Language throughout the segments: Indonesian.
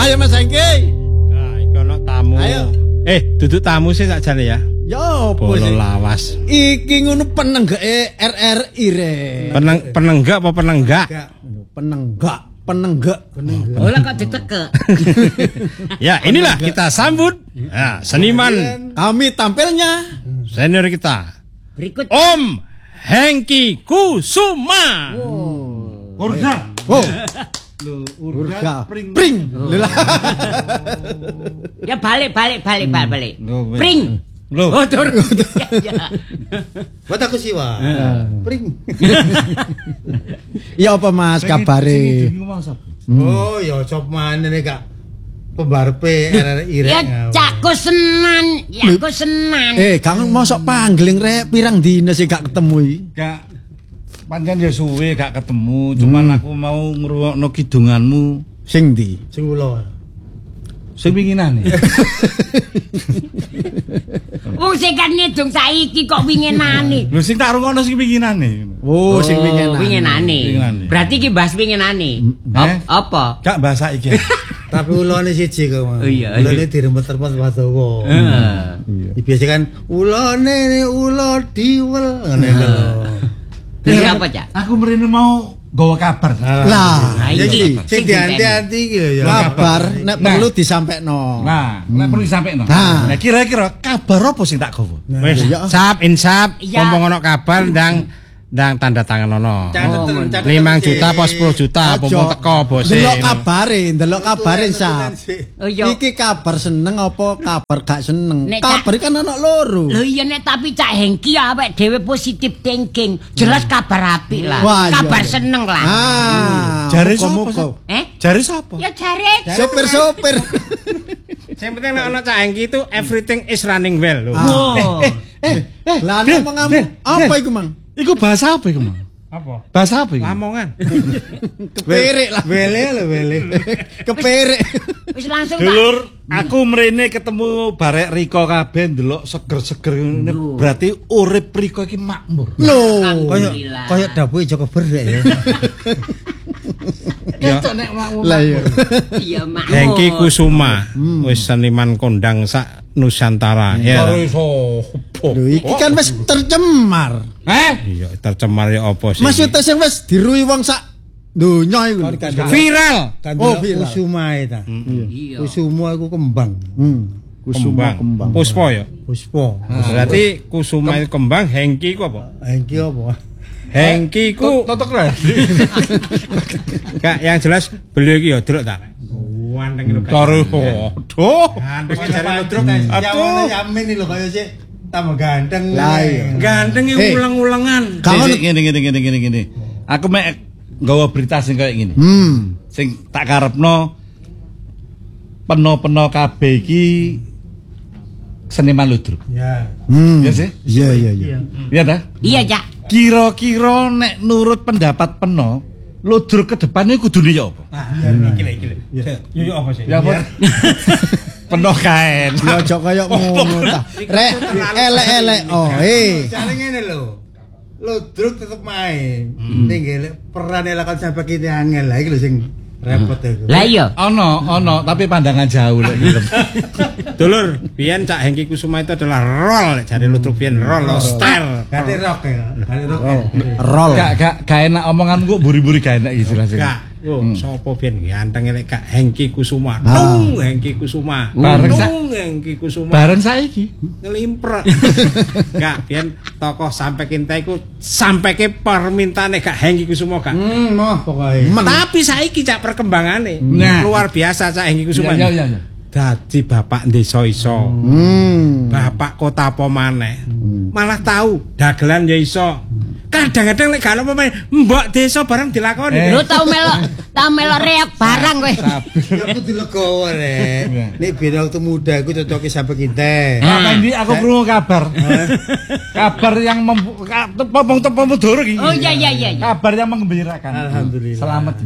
ayo Mas Hengki. Nah, iki ono tamu. Ayo. Duduk tamu sih sakjane ya. Yo, Bolo lawas. Iki ngono penenggake RRI re. Penenggak apa penenggak? Penenggak. Oh lah kok ditekek. Ya, inilah kita sambut seniman Kami tampilnya senior kita. Berikut Om Hengki Kusuma. Urga. Oh, Urga. pring. Lelah. ya balik. Loh, Pring. Loh, Oh, tur. Ya. Buat aku sih wah. Pring. Ya apa Mas kabare? Oh ya cop mana nih kak. Pembarpe RRI Ya cakku senan, ya aku senan. Kang mosok panggeling rek pirang dina sih gak ketemu iki. Gak pancen ya suwe gak ketemu, cuman aku mau ngrungokno kidunganmu Sing ndi? Sing kula. sing winginane. Wong sing kan ngedung saiki kok winginane. Lho sing tak rungokno sing winginane. Oh, sing winginane. Winginane. Winginane. Berarti iki bahas winginane. Apa? Gak bahasa iki. Tapi ulone siji kok. Oh, iya. Ulone dirempet-rempet Wadowo. Biasa kan ulone ulo diwel ngene lho. Iya apa, Cak? Aku mrene mau gawa kabar. Lah, Nah, iki Sing dianti-anti iki lho ya. kabar nek perlu disampaikan. Nah, nek perlu disampaikan. Nah. Nah, kira-kira kabar apa sing tak gawa? wis ya. insap, Iya. mumpung ono kabar ndang tanda tangan ono. 5 juta apa 10 juta apa mau teko bose. Delok kabare Sap. Oh iya. Iki kabar seneng apa kabar gak seneng? Nek Kabar kan ana loro. Lho iya nek tapi Cak Hengki awake dhewe positif thinking. Jelas kabar apik lah. Wah, iya, Kabar iya. seneng lah. Jare sapa, muga-muga. Jare sapa? Ya jare Sopir. Sing penting nek ono Cak Hengki itu everything is running well lho. Oh. Lah nek mengamu apa iku, Mang? Iku bahasa apa iku, Mang? Apa? Bahasa apa iku? Lamongan. Keperek lah. Wele lho wele. Keperek. Wis langsung tak. Dulur, aku mrene ketemu barek Riko kabeh ndelok seger-seger ngene. Berarti urip Riko iki makmur. Loh. Alhamdulillah. Kaya dapure Joko Berdek ya. Ya. Lah iya. Iya mak. Hengki Kusuma, wis seniman kondang sak Nusantara. Ya. Lho iki kan wis tercemar. Iya, tercemar ya apa sih? Maksudnya sing wis diruwi wong sak donya iku. Viral. Oh, viral. Kusuma ta. Iya. Kusuma iku kembang. Kusuma kembang. Puspa ya. Puspa. Berarti Kusuma itu kembang, Hengki ku apa? Hengki apa? Hengki ku Totok lah. Kak, yang jelas beliau iki ya delok ta. Wanteng lho. Karo. Aduh. Ganteng jare ludruk. Aduh, Yamin iki lho kaya sik tambah ganteng. Lah iya. Ganteng iki ulang-ulangan. Kamu Gini. Aku mek nggawa berita sing kaya ngene. Sing tak karepno peno-peno kabeh iki seniman ludruk. Ya. Ya sih? Iya. Iya ta? Iya, Cak. Kira-kira nek nurut pendapat peno, ludruk ke depannya kudune ya apa? Iki lho. Yo apa sih? Ya apa? Peno kaen. Ya aja kaya ngono ta. Rek elek-elek. Oh, Jane ngene lho. Ludruk tetep main. Ning peran lakon sampai kene angel. Lah iki lho sing repot iku. Lah iya. Ono, tapi pandangan jauh lek film. Dulur, biyen Cak Hengki Kusuma itu adalah rol, jare ludruk biyen rol star. Gate rock ya. Gate rock. roll. Gak enak omonganku buri-buri gak enak gitu jelas. Gak. Yo, sapa biyen ganteng elek Kak Hengki Kusuma. Ah. Tung Hengki Kusuma. Bareng Tung Hengki Kusuma. Bareng saiki. Ngelimpret. Gak biyen tokoh sampai kinta iku sampai ke permintaane Kak Hengki Kusuma gak. Moh pokoke. Tapi saiki Cak perkembangane Nah. luar biasa Cak Hengki Kusuma. Ya. Dadi bapak desa iso. Bapak kota apa maneh. Malah tahu dagelan ya iso. Kadang-kadang lek gak ono pemain mbok desa bareng dilakoni. Lu tau melok reak barang kowe. Ya aku dilegowo rek. Nek biyen waktu muda aku cocoke sampai kinte. Pak Ndi aku krungu kabar. Kabar yang tepung doro iki. Oh iya. Kabar yang menggembirakan. Alhamdulillah. Selamat ya.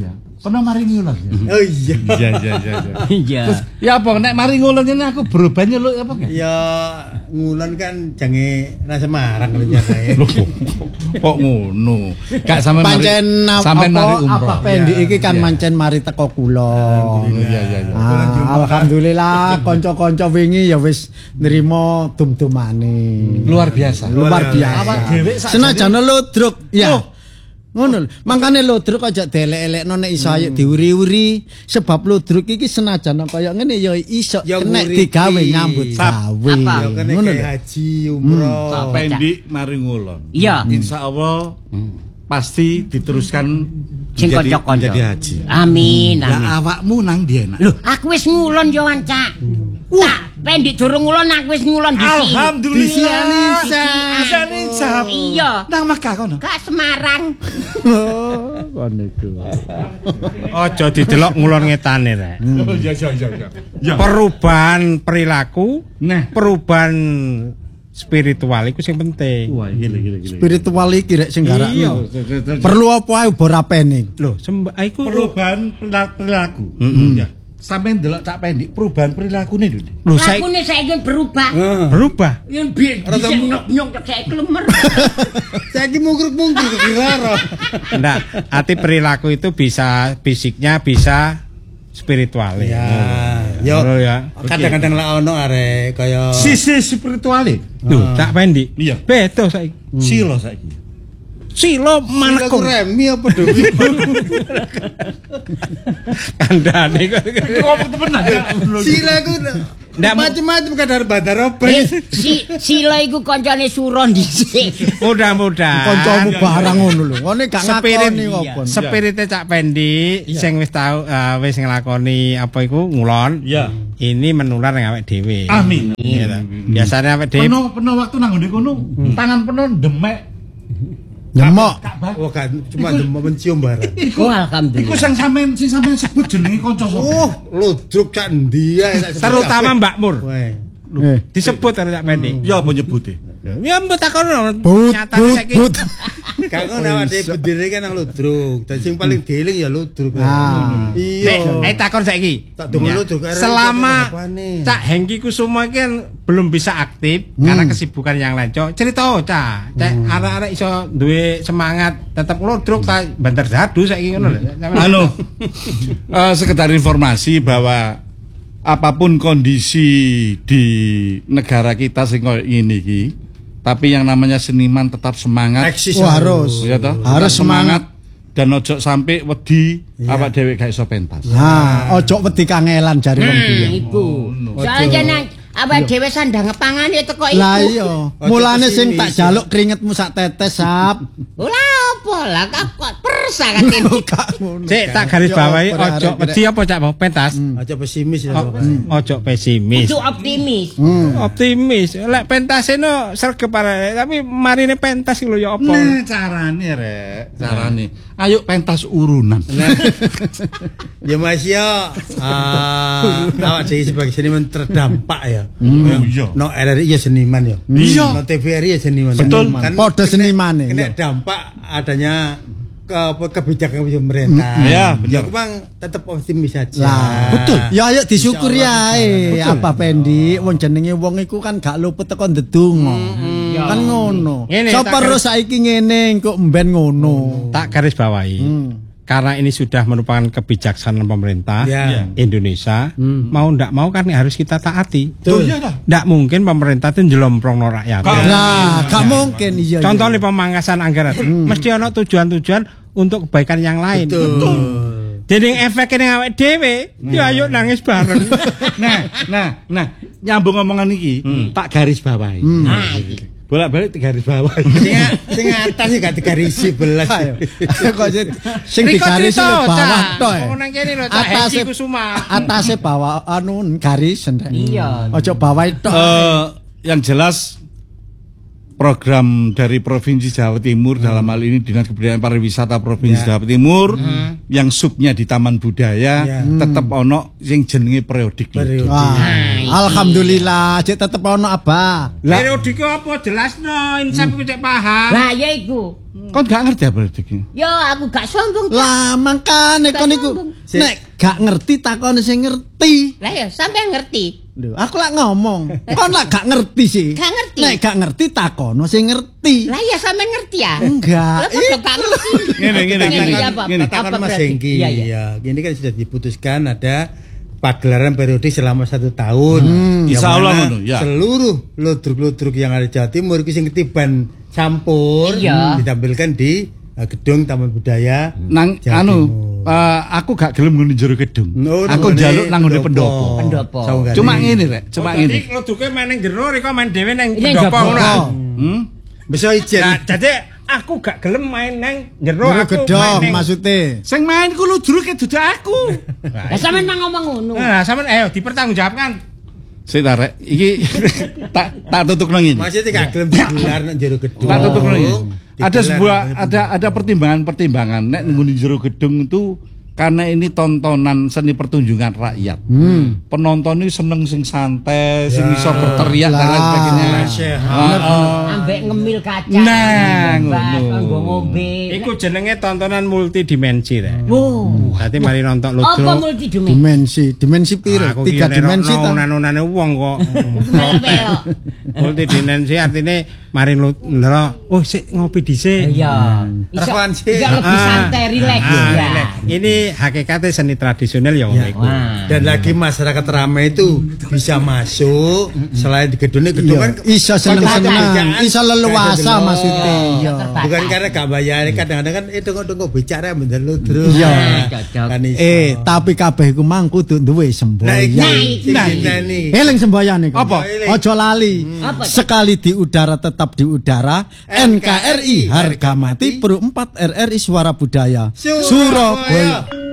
Pernah mari ngulon. Oh iya. Iya. Iya. Terus ya apa nek mari ngulon ini aku berubah nyeluk apa kan? Ya ngulon kan jange rasa marang rencanae. Kok ngono? Gak sampe mari Pancen sampe mari umroh. apa pendik iki kan mancen mari teko kula. Iya. Alhamdulillah kanca-kanca wingi ya wis nrimo dum-dumane. Luar biasa. Luar biasa. Awak dhewe Senajan ludruk ya. Ngono lho. Mangkane ludruk aja delek-elekno nek iso ayo diuri-uri sebab ludruk iki senajan kaya ngene ya iso Ya nek nguripi. digawe nyambut gawe. Ya kene Ngono kayak lho. haji umroh. Sak pendik mari ngulon. Iya. Insyaallah pasti diteruskan Sing kanca-kanca. menjadi haji. Amin. Lah awakmu nang ndi enak? Lho, aku wis ngulon yo Wancak. Wah, pendik durung ngulon aku wis ngulon di sini. Alhamdulillah. Bisa. Iya. Nang Makkah kono. Kak Semarang. Kon iku. Aja didelok ngulon ngetane rek. Ya. Perubahan perilaku, Nah. perubahan spiritual iku sing penting. Wah, gila. Spiritual iki rek sing garak. Iya. Perlu apa ae ora pening. Lho, iku Perubahan perilaku. Ya. Sampai ndelok cak pendik perubahan perilakune lho. lho Aku nih saiki berubah. berubah. Yang biar bisa nyok-nyok saya klemer. Saiki mungkur-mungkur kira-kira. Ndak, arti perilaku itu bisa fisiknya, bisa spiritual Ya, yo yo. ya. Kadang-kadang lah ono arek kaya Sisi spirituale. Lho, tak pendik. Iya. Beda saiki. Silo saiki. Silo Aku manekung. remi apa do? Kandhane kok. Sila aku Ndak, macam-macam kadar bandar apa. Sila iku kancane suron dhisik. Mudah-mudahan Kancamu barang ngono lho. Ngene gak Spirit, ngakoni iya. apa. spirite Cak Pendi sing wis tau wis nglakoni apa iku ngulon. Ya. Ini menular nang awake dhewe. Amin. Iya ta. Biasane awake dhewe Penuh waktu nang ngene kono, tangan penuh demek. Nyemok. Oh kan cuma demam mencium barang. Oh alhamdulillah. Iku sing sampean sebut jenenge kanca sapa? Oh, ludruk cak ndi ae tak sebut terutama kabeh. Mbak Mur. Weh. Disebut karo Cak Pendi. Ya apa nyebute? Ya mbok takono. But Nyatane saiki Kan ngono awake dhewe berdiri kan nang ludruk. Dan sing paling dieling ya ludruk. Ah. Iya. Nek takon saiki. Tak dongo Ya. ludruk arek Selama iki apane? Cak Hengki Kusuma iki kan belum bisa aktif karena kesibukan yang lain. Cok, cerita Cak. Cak arek-arek iso duwe semangat tetep ludruk ta banter dadu saiki ngono lho. Anu, sekedar informasi bahwa apapun kondisi di negara kita sing koyo ngene iki, tapi yang namanya seniman tetap semangat. Eksis Wah, harus. Ya toh? Harus Tetap semangat dan ojo sampai wedi awak dhewe gak iso pentas. Nah, ojo wedi kangelan jare wong biyen. Ibu. Soalnya nang awak dhewe sandang ngepangane teko iku. Lah iya, mulane sing pesimis, tak jaluk keringetmu sak tetes sap. Ora apa lah kok persa katene. Gak ngono. Sik tak garis bawahi ojo wedi apa Cak mau pentas. Aja pesimis ya. Ojo pesimis. Itu optimis. Optimis. Lek pentasé no sregep arek, tapi marine pentas iki lho ya apa. Nah, carane rek, carane. Ayo pentas urunan. Ya Mas ya, awak dhewe sebagai seniman terdampak ya. Iya. No RRI ya seniman ya. Iya. No TVRI ya seniman. Betul. Kan Padha senimane. kena dampak adanya kebijakan pemerintah. Ya, Ya benar. memang tetap optimis saja. Lah, betul. Ya ayo disyukuri ae. Apa Pendi, wong jenenge wong iku kan gak luput teko ndedonga. Kan ngono. Ngene, Sapa tak ro saiki ngene kok mben ngono. Tak garis bawahi. Karena ini sudah merupakan kebijaksanaan pemerintah Ya. Indonesia, mau ndak mau kan harus kita taati. Betul. Ndak mungkin pemerintah itu njlomprongno rakyat. Nah, gak mungkin iya. Contohnya pemangkasan anggaran, mesti ono tujuan-tujuan untuk kebaikan yang lain. Betul. Jadi efeknya ning awake dhewe, ya ayo nangis bareng. Nah, nyambung omongan iki, tak garis bawahi. Nah, iki. Bolak-balik garis bawahi. Sing atas ya gak digarisi belas. Ayo. Kok sing Riko digaris cerita, lho bawah Cak. tok. Ngomong nang kene lho, Cak Hengki Kusuma. Atase bawah anu garis ndek. Iya. Ojo bawah tok. Yang jelas program dari Provinsi Jawa Timur dalam hal ini Dinas Kebudayaan Pariwisata Provinsi Jawa Timur yang subnya di Taman Budaya tetap ono yang jenenge periodik. Periode. Wah, Alhamdulillah, cek tetep ono Abah. Periode ki apa jelasno insaf ku cek paham. Lah ya iku. Kon gak ngerti apa iki? Yo aku gak sombong. Lah mangkane kon iku nek gak ngerti takon sing ngerti. Lah ya sampean ngerti. Lho, aku lak ngomong. Kon lak gak ngerti sih. Gak ngerti. Nek gak ngerti takono sing ngerti. Lah ya sampean ngerti ya? Enggak. Lah kok gak ngerti. Ngene. Katakan Apa Mas berarti? Hengki, Iya, iya. ya, ini kan sudah diputuskan ada pagelaran periode selama 1 tahun. Yang Insya Allah mana ngono, ya. Seluruh ludruk-ludruk yang ada di Jawa Timur itu sing ketiban campur Iya. ditampilkan di gedung Taman Budaya. Nang Jawa Timur. aku gak gelem ngene jero gedung. Oh, Aku nggone njaluk nang ngene pendopo. Pendopo. Saunggane. Cuma ngene rek, cuma Jadi ngene. kluduke main ning jero riko main dhewe ning Ini pendopo Jopo. ngono. Hmm? Bisa izin. Nah, jadi aku gak gelem main nang jero Jero aku gedong main ning- maksudnya. Sing main ku ludruke dudu aku. Lah sampean nang ngomong ngono. Nah, sampean ayo dipertanggungjawabkan. Sik ta rek, iki tak tutukno ngene. Maksudnya gak gelem digelar nang jero gedung. Tak tutup lagi. Ada Digelar sebuah nang- ada pertimbangan-pertimbangan nek nunggu di jero gedung itu karena ini tontonan seni pertunjukan rakyat. Penonton ini seneng sing santai, sing iso berteriak dan lain sebagainya. Ambek ngemil kaca. Nah, ngono. Nggo ngombe. Iku jenenge tontonan multidimensi rek. Wow. Dadi mari nonton Apa ludruk. multidimensi? Dimensi piro? 3 dimensi ta? Unan-unane wong kok. Melok. Multidimensi artinya mari ndelok, oh sik ngopi dhisik. Iya. Iso Rekaman sih. iso lebih santai, rileks ya. relax. Ini hakikatnya seni tradisional ya wong iku. Wah. Dan lagi masyarakat ramai itu bisa masuk selain di gedung kan Iso seneng-seneng, iso leluasa maksudnya. Iya. Bukan karena gak bayar, kadang-kadang kan itu kok bicara bener lu terus. Iya. Nah, kan iso. Tapi kabeh iku mang kudu duwe Nah, iki semboyan. nih. Eling semboyan iku. Apa? Ojo lali. Apa? Sekali di udara tetap di udara. NKRI harga mati. Pro 4 RRI Suara Budaya. Surabaya.